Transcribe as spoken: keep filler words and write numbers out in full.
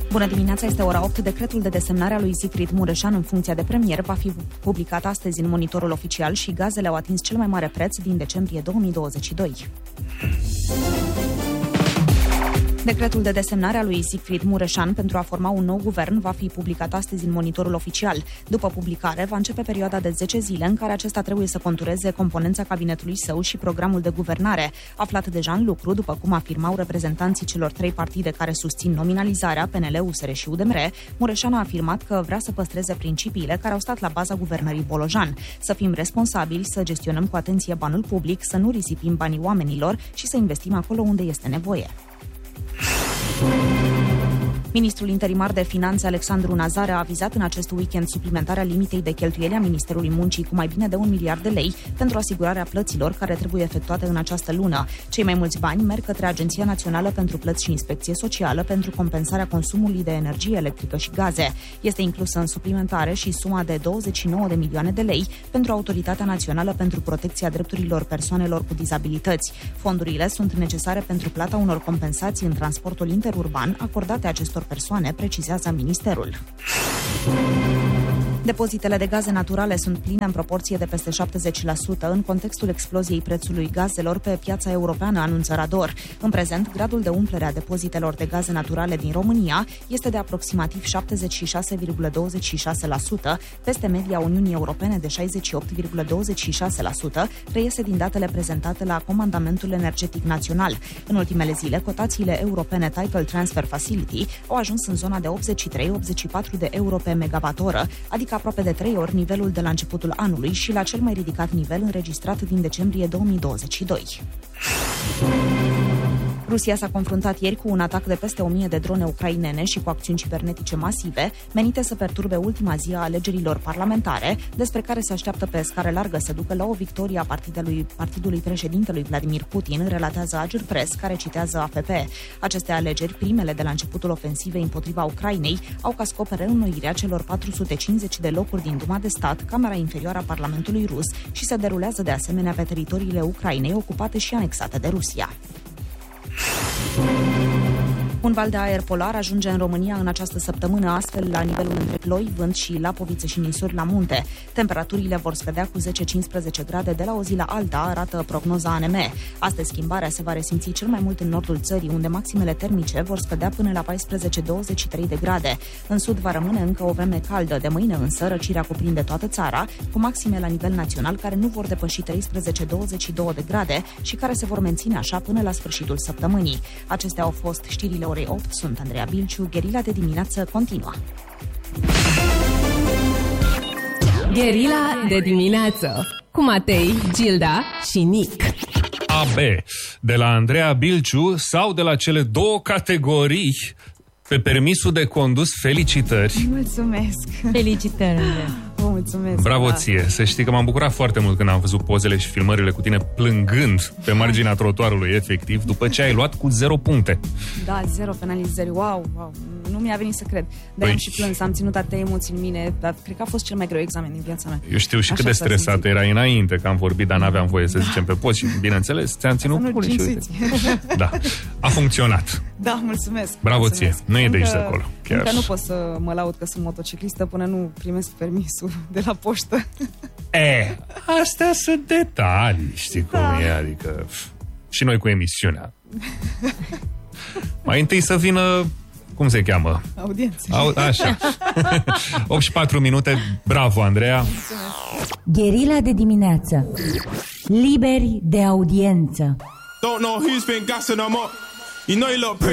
Bună dimineața, este ora opt. Decretul de desemnare a lui Sigfrid Mureșan în funcția de premier va fi publicat astăzi în Monitorul Oficial și gazele au atins cel mai mare preț din decembrie două mii douăzeci și doi. Decretul de desemnare a lui Sigfrid Mureșan pentru a forma un nou guvern va fi publicat astăzi în Monitorul Oficial. După publicare, va începe perioada de zece zile în care acesta trebuie să contureze componența cabinetului său și programul de guvernare, aflat deja în lucru, după cum afirmau reprezentanții celor trei partide care susțin nominalizarea, P N L, U S R și U D M R. Mureșan a afirmat că vrea să păstreze principiile care au stat la baza guvernării Bolojan: să fim responsabili, să gestionăm cu atenție banul public, să nu risipim banii oamenilor și să investim acolo unde este nevoie. Ministrul interimar de Finanțe, Alexandru Nazare, a avizat în acest weekend suplimentarea limitei de cheltuieli a Ministerului Muncii cu mai bine de un miliard de lei pentru asigurarea plăților care trebuie efectuate în această lună. Cei mai mulți bani merg către Agenția Națională pentru Plăți și Inspecție Socială pentru compensarea consumului de energie electrică și gaze. Este inclusă în suplimentare și suma de douăzeci și nouă de milioane de lei pentru Autoritatea Națională pentru Protecția Drepturilor Persoanelor cu Dizabilități. Fondurile sunt necesare pentru plata unor compensații în transportul interurban acordate acestor persoane, precizează ministerul. Depozitele de gaze naturale sunt pline în proporție de peste șaptezeci la sută în contextul exploziei prețului gazelor pe piața europeană, anunță Rador. În prezent, gradul de umplere a depozitelor de gaze naturale din România este de aproximativ șaptezeci și șase virgulă douăzeci și șase la sută, peste media Uniunii Europene de șaizeci și opt virgulă douăzeci și șase la sută, reiese din datele prezentate la Comandamentul Energetic Național. În ultimele zile, cotațiile europene Tidal Transfer Facility au ajuns în zona de optzeci și trei - optzeci și patru de euro pe megawatt-oră, adică aproape de trei ori nivelul de la începutul anului și la cel mai ridicat nivel înregistrat din decembrie două mii douăzeci și doi. Rusia s-a confruntat ieri cu un atac de peste o mie de drone ucrainene și cu acțiuni cibernetice masive, menite să perturbe ultima zi a alegerilor parlamentare, despre care se așteaptă pe scară largă să ducă la o victorie a partidului, partidului președintelui Vladimir Putin, relatează Agir Press, care citează A F P. Aceste alegeri, primele de la începutul ofensivei împotriva Ucrainei, au ca scop reînnoirea celor patru sute cincizeci de locuri din Duma de Stat, Camera Inferioară a Parlamentului Rus, și se derulează de asemenea pe teritoriile Ucrainei ocupate și anexate de Rusia. Un val de aer polar ajunge în România în această săptămână, astfel la nivelul între Ploi, Vânt și Lapovițe și Nisuri la munte. Temperaturile vor scădea cu zece - cincisprezece grade de la o zi la alta, arată prognoza A N M. Astăzi schimbarea se va resimți cel mai mult în nordul țării, unde maximele termice vor scădea până la paisprezece - douăzeci și trei de grade. În sud va rămâne încă o vreme caldă. De mâine însă răcirea cuprinde toată țara, cu maxime la nivel național care nu vor depăși treisprezece - douăzeci și două de grade și care se vor menține așa până la sfârșitul săptămânii. Acestea au fost știrile orei opt. Sunt Andreea Bilciu. Gherila de dimineață continuă. Gherila de dimineață cu Matei, Gilda și Nic. A B, de la Andreea Bilciu sau de la cele două categorii pe permisul de condus, felicitări. Mulțumesc. Felicitări. Vă mulțumesc. Bravo da. ție. Să știi că m-am bucurat foarte mult când am văzut pozele și filmările cu tine plângând pe marginea trotuarului, efectiv, după ce ai luat cu zero puncte. Da, zero penalizări. Wow, wow. Nu mi-a venit să cred. Dar Păi... am și plâns, am ținut atâtea emoții în mine, dar cred că a fost cel mai greu examen din viața mea. Eu știu și Așa cât de stresată erai înainte, că am vorbit, dar n-aveam voie să da. zicem pe post și, bineînțeles, ți-am ținut pune și uite. Da, a funcționat. Da, mulțumesc. Bravo mulțumesc. ție. Nu e de aici de acolo. Chiar. Încă nu pot să mă laud că sunt motociclistă până nu primesc permisul de la poștă. E, astea sunt detalii, știi cum da. e, adică și noi cu emisiunea. Mai întâi să vină, cum se cheamă? Audiență. Au, așa. opt și patru minute, bravo, Andreea. Gherila de dimineață. Liberi de audiență. Don't know who's been gassing them up. You know you look pretty.